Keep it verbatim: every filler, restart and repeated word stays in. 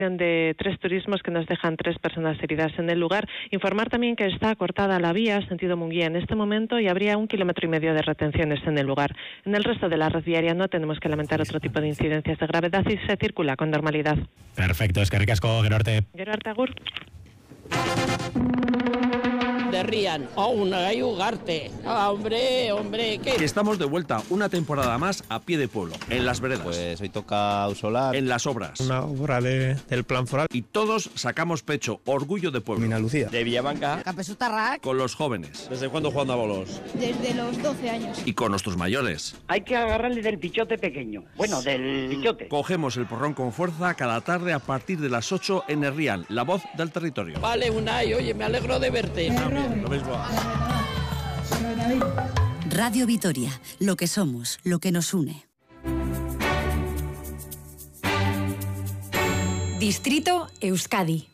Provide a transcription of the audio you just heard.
de tres turismos que nos dejan tres personas heridas en el lugar. Informar también que está cortada la vía sentido Munguía en este momento y habría un kilómetro y medio de retenciones en el lugar. En el resto de la red viaria no tenemos que lamentar otro tipo de incidencias de gravedad y se circula con normalidad. Perfecto, es que ricasco, Gerarte. Gerarte, agur. De Rían, oh, una gai Ugarte. Ah, hombre, hombre, ¿qué? Que estamos de vuelta una temporada más a pie de pueblo, en las veredas. Pues hoy toca Ausolar. En las obras. Una obra de, del Plan Foral. Y todos sacamos pecho, orgullo de pueblo. Mina Lucía. De Villabanca. Campesutarrac. Con los jóvenes. ¿Desde cuándo jugando a bolos? Desde los doce años. Y con nuestros mayores. Hay que agarrarle del pichote pequeño. Bueno, del pichote. Cogemos el porrón con fuerza cada tarde a partir de las ocho en Herrián, la voz del territorio. Vale, Unai, oye, me alegro de verte. También, lo mismo. Radio Vitoria, lo que somos, lo que nos une. Distrito Euskadi.